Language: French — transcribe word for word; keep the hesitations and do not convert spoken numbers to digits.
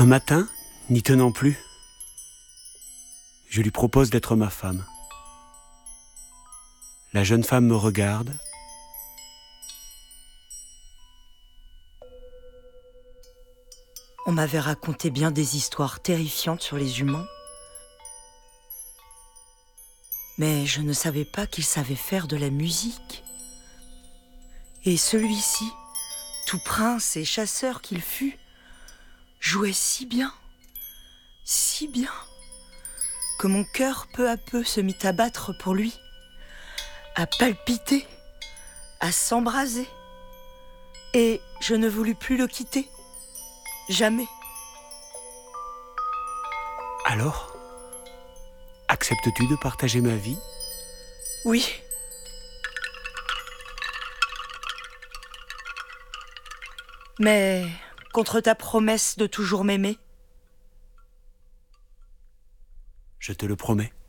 Un matin, n'y tenant plus, je lui propose d'être ma femme. La jeune femme me regarde. On m'avait raconté bien des histoires terrifiantes sur les humains, mais je ne savais pas qu'il savait faire de la musique. Et celui-ci, tout prince et chasseur qu'il fut, jouait si bien, si bien, que mon cœur peu à peu se mit à battre pour lui, à palpiter, à s'embraser. Et je ne voulus plus le quitter, jamais. Alors, acceptes-tu de partager ma vie ? Oui. Mais contre ta promesse de toujours m'aimer ? Je te le promets.